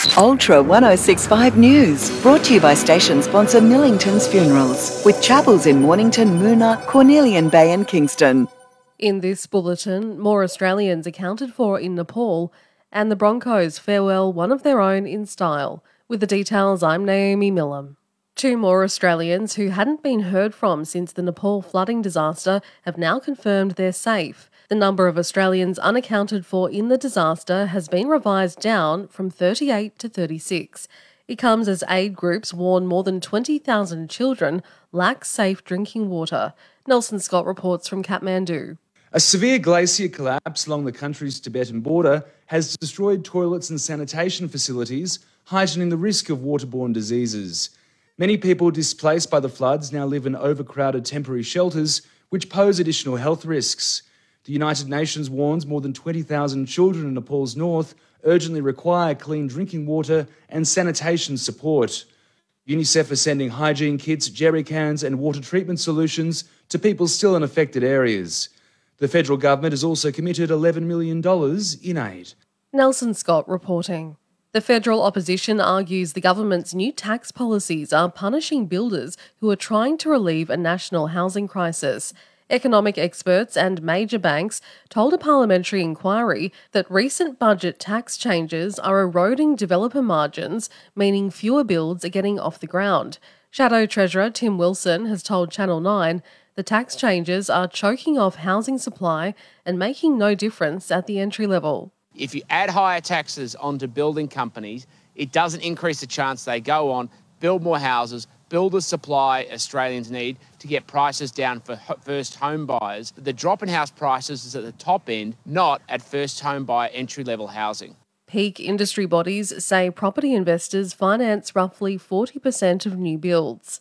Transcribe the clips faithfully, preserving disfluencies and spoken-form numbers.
Ultra one oh six point five News, brought to you by station sponsor Millington's Funerals, with chapels in Mornington, Moona, Cornelian Bay and Kingston. In this bulletin, more Australians accounted for in Nepal, and the Broncos farewell one of their own in style. With the details, I'm Naomi Millam. Two more Australians who hadn't been heard from since the Nepal flooding disaster have now confirmed they're safe. The number of Australians unaccounted for in the disaster has been revised down from thirty-eight to thirty-six. It comes as aid groups warn more than twenty thousand children lack safe drinking water. Nelson Scott reports from Kathmandu. A severe glacier collapse along the country's Tibetan border has destroyed toilets and sanitation facilities, heightening the risk of waterborne diseases. Many people displaced by the floods now live in overcrowded temporary shelters, which pose additional health risks. The United Nations warns more than twenty thousand children in Nepal's north urgently require clean drinking water and sanitation support. UNICEF is sending hygiene kits, jerry cans and water treatment solutions to people still in affected areas. The federal government has also committed eleven million dollars in aid. Nelson Scott reporting. The federal opposition argues the government's new tax policies are punishing builders who are trying to relieve a national housing crisis. Economic experts and major banks told a parliamentary inquiry that recent budget tax changes are eroding developer margins, meaning fewer builds are getting off the ground. Shadow Treasurer Tim Wilson has told Channel nine the tax changes are choking off housing supply and making no difference at the entry level. If you add higher taxes onto building companies, it doesn't increase the chance they go on, build more houses, build the supply Australians need to get prices down for first home buyers. The drop in house prices is at the top end, not at first home buyer entry-level housing. Peak industry bodies say property investors finance roughly forty percent of new builds.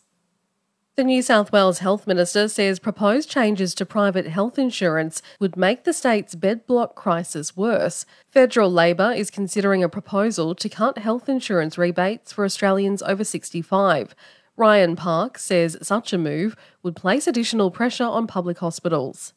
The New South Wales Health Minister says proposed changes to private health insurance would make the state's bed block crisis worse. Federal Labor is considering a proposal to cut health insurance rebates for Australians over sixty-five. Ryan Park says such a move would place additional pressure on public hospitals.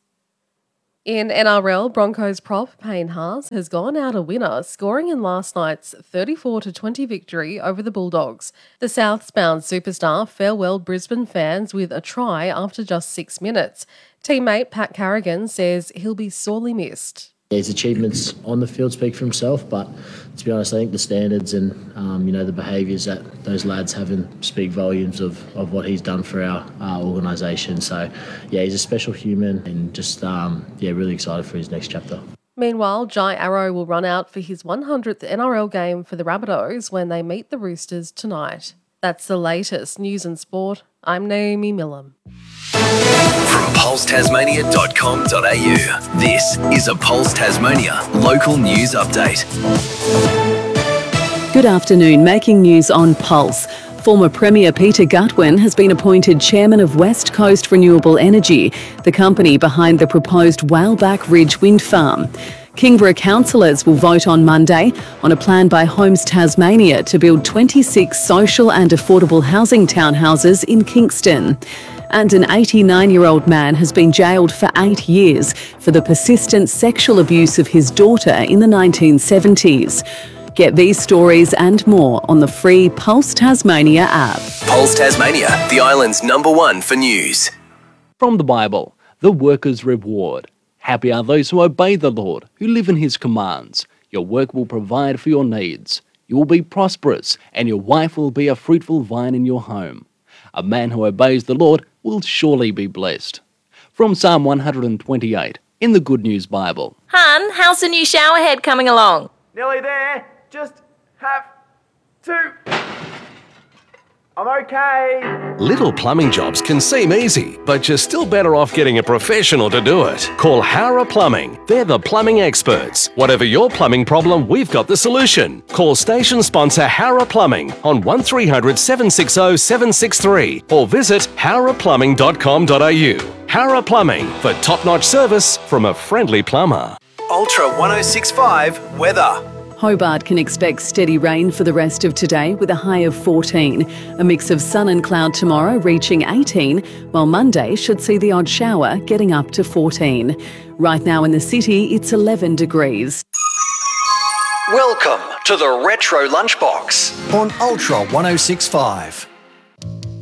In N R L, Broncos prop Payne Haas has gone out a winner, scoring in last night's thirty-four to twenty victory over the Bulldogs. The Southbound superstar farewelled Brisbane fans with a try after just six minutes. Teammate Pat Carrigan says he'll be sorely missed. His achievements on the field speak for himself, but to be honest, I think the standards and um, you know the behaviours that those lads have in speak volumes of, of what he's done for our, our organisation. So, yeah, he's a special human and just um, yeah, really excited for his next chapter. Meanwhile, Jai Arrow will run out for his one hundredth N R L game for the Rabbitohs when they meet the Roosters tonight. That's the latest news and sport. I'm Naomi Millam. From pulse tasmania dot com dot a u, this is a Pulse Tasmania local news update. Good afternoon. Making news on Pulse. Former Premier Peter Gutwein has been appointed chairman of West Coast Renewable Energy, the company behind the proposed Whaleback Ridge wind farm. Kingborough councillors will vote on Monday on a plan by Homes Tasmania to build twenty-six social and affordable housing townhouses in Kingston. And an eighty-nine-year-old man has been jailed for eight years for the persistent sexual abuse of his daughter in the nineteen seventies. Get these stories and more on the free Pulse Tasmania app. Pulse Tasmania, the island's number one for news. From the Bible, the worker's reward. Happy are those who obey the Lord, who live in his commands. Your work will provide for your needs. You will be prosperous, and your wife will be a fruitful vine in your home. A man who obeys the Lord will surely be blessed. From Psalm one hundred twenty-eight in the Good News Bible. Hun, how's the new shower head coming along? Nearly there. Just have to. I'm okay. Little plumbing jobs can seem easy, but you're still better off getting a professional to do it. Call Howrah Plumbing. They're the plumbing experts. Whatever your plumbing problem, we've got the solution. Call station sponsor Howrah Plumbing on one three hundred, seven six zero, seven six three or visit howrah plumbing dot com dot a u. Howrah Plumbing, for top-notch service from a friendly plumber. Ultra one oh six point five weather. Hobart can expect steady rain for the rest of today with a high of fourteen. A mix of sun and cloud tomorrow reaching eighteen, while Monday should see the odd shower getting up to fourteen. Right now in the city, it's eleven degrees. Welcome to the Retro Lunchbox on Ultra one oh six point five.